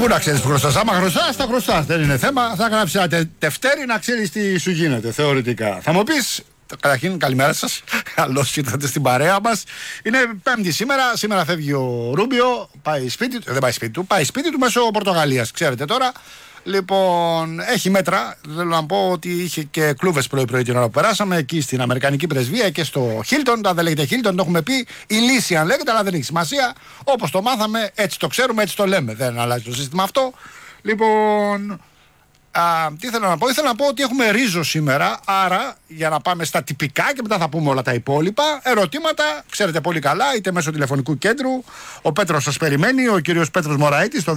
Πού να ξέρεις που χρωστάς? Άμα χρωστάς, τα χρωστάς. Δεν είναι θέμα. Θα γράψει ένα τευτέρι να ξέρεις τι σου γίνεται θεωρητικά. Θα μου πεις, καταρχήν, καλημέρα σας. Καλώς ήρθατε στην παρέα μας. Είναι Πέμπτη σήμερα. Σήμερα φεύγει ο Ρούμπιο. Πάει σπίτι του. Δεν πάει σπίτι του. Πάει σπίτι του μέσω Πορτογαλίας. Ξέρετε τώρα. Λοιπόν, έχει μέτρα. Θέλω να πω ότι είχε και κλούβες πρωί-πρωί την ώρα που περάσαμε εκεί στην Αμερικανική πρεσβεία και στο Χίλτον. Τα δεν λέγεται Χίλτον, το έχουμε πει. Η λύση, αν λέγεται, αλλά δεν έχει σημασία. Όπως το μάθαμε, έτσι το ξέρουμε, έτσι το λέμε. Δεν αλλάζει το σύστημα αυτό. Λοιπόν. Τι ήθελα να πω? Ήθελα να πω ότι έχουμε ρίζο σήμερα. Άρα, για να πάμε στα τυπικά και μετά θα πούμε όλα τα υπόλοιπα. Ερωτήματα, ξέρετε πολύ καλά, είτε μέσω τηλεφωνικού κέντρου. Ο Πέτρος σας περιμένει, ο κύριος Πέτρος Μωραΐτης, στο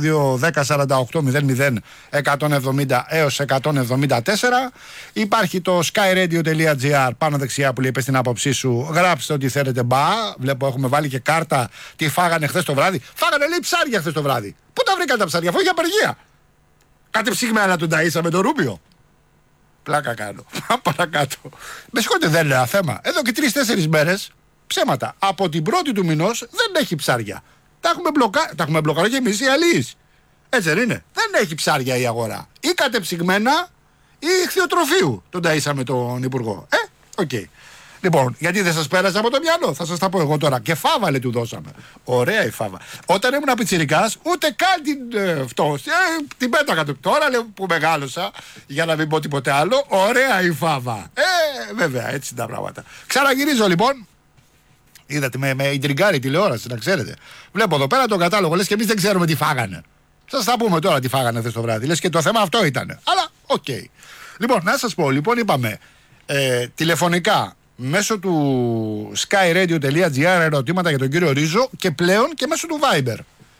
210-48-00-170 έως 174. Υπάρχει το skyradio.gr πάνω δεξιά που λέει πες την άποψή σου. Γράψτε ό,τι θέλετε. Βλέπω έχουμε βάλει και κάρτα τι φάγανε χθες το βράδυ. Φάγανε λέει ψάρια χθες το βράδυ. Πού τα βρήκατε τα ψάρια? Αφού είχε απεργία. Κάτι ψήγμενα τον ταΐσα με τον Ρούμπιο. Πλάκα κάνω. Παρακάτω. Με συγχωρείτε, δεν είναι ένα θέμα. Εδώ και 3-4 μέρες ψέματα. Από την πρώτη του μηνός δεν έχει ψάρια. Τα έχουμε μπλοκάρει και εμείς οι αλλοίς. Έτσι δεν είναι? Δεν έχει ψάρια η αγορά. Ή κατεψυγμένα ή ηχθειοτροφείου τον ταΐσα με τον Υπουργό. Οκ. Λοιπόν, γιατί δεν σας πέρασε από το μυαλό? Θα σας τα πω εγώ τώρα. Και φάβα λέει του δώσαμε. Ωραία η φάβα. Όταν ήμουν πιτσιρικάς, ούτε καν την πέταγα του. Τώρα λέω που μεγάλωσα, για να μην πω τίποτε άλλο, ωραία η φάβα. Βέβαια, έτσι είναι τα πράγματα. Ξαναγυρίζω λοιπόν. Είδατε, με ιντριγκάρει τηλεόραση, να ξέρετε. Βλέπω εδώ πέρα τον κατάλογο, λες και εμείς δεν ξέρουμε τι φάγανε. Σας τα πούμε τώρα τι φάγανε χθες το βράδυ. Λες και το θέμα αυτό ήταν. Αλλά, οκ. Λοιπόν, να σας πω, λοιπόν, είπαμε τηλεφωνικά. Μέσω του skyradio.gr ερωτήματα για τον κύριο Ρίζο και πλέον και μέσω του Viber.